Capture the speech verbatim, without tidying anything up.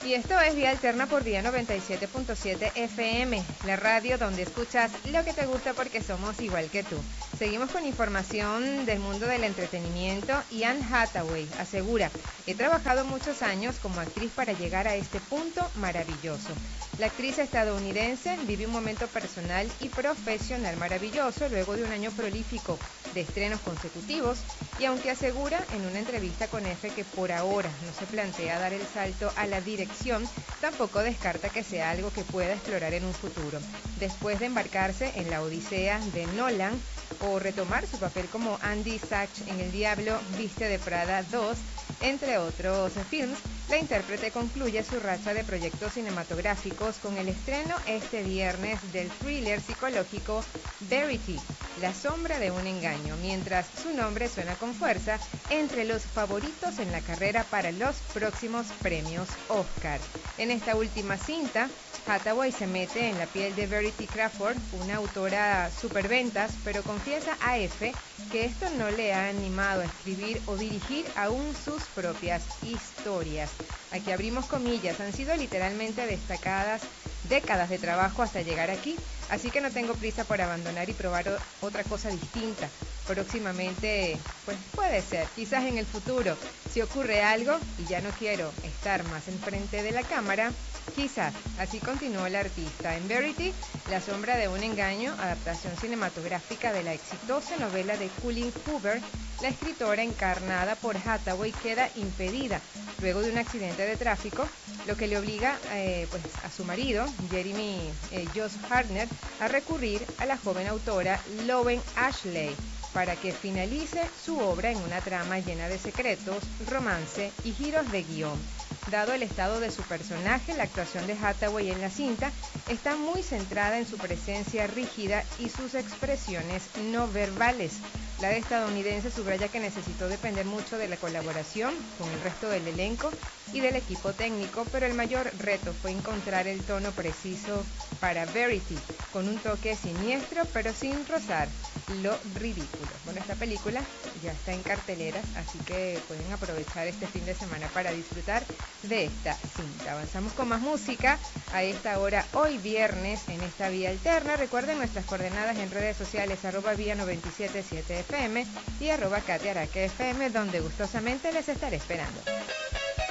Y esto es Vía Alterna por Vía noventa y siete punto siete F M, la radio donde escuchas lo que te gusta porque somos igual que tú. Seguimos con información del mundo del entretenimiento y Anne Hathaway asegura, he trabajado muchos años como actriz para llegar a este punto maravilloso. La actriz estadounidense vive un momento personal y profesional maravilloso luego de un año prolífico de estrenos consecutivos y aunque asegura en una entrevista con F que por ahora no se plantea dar el salto a la dirección, tampoco descarta que sea algo que pueda explorar en un futuro. Después de embarcarse en la odisea de Nolan o retomar su papel como Andy Sachs en El Diablo Viste de Prada dos, entre otros films, la intérprete concluye su racha de proyectos cinematográficos con el estreno este viernes del thriller psicológico Verity, La sombra de un engaño, mientras su nombre suena con fuerza entre los favoritos en la carrera para los próximos premios Oscar. En esta última cinta, Hathaway se mete en la piel de Verity Crawford, una autora superventas, pero confiesa a F que esto no le ha animado a escribir o dirigir aún sus propias historias. Aquí abrimos comillas, han sido literalmente destacadas décadas de trabajo hasta llegar aquí, así que no tengo prisa por abandonar y probar o- otra cosa distinta. Próximamente, pues puede ser, quizás en el futuro, si ocurre algo y ya no quiero estar más enfrente de la cámara, quizás. Así continuó la artista. En Verity, La sombra de un engaño, adaptación cinematográfica de la exitosa novela de Colleen Hoover, la escritora encarnada por Hathaway queda impedida luego de un accidente de tráfico, lo que le obliga eh, pues, a su marido, Jeremy eh, Josh Hartnett, a recurrir a la joven autora Loven Ashley para que finalice su obra en una trama llena de secretos, romance y giros de guión. Dado el estado de su personaje, la actuación de Hathaway en la cinta está muy centrada en su presencia rígida y sus expresiones no verbales. La estadounidense subraya que necesitó depender mucho de la colaboración con el resto del elenco y del equipo técnico, pero el mayor reto fue encontrar el tono preciso para Verity, con un toque siniestro pero sin rozar lo ridículo. Bueno, esta película ya está en carteleras, así que pueden aprovechar este fin de semana para disfrutar de esta cinta. Avanzamos con más música a esta hora hoy viernes en esta Vía Alterna. Recuerden nuestras coordenadas en redes sociales arroba vía noventa y siete punto siete F M y arroba Katia Araque F M, donde gustosamente les estaré esperando.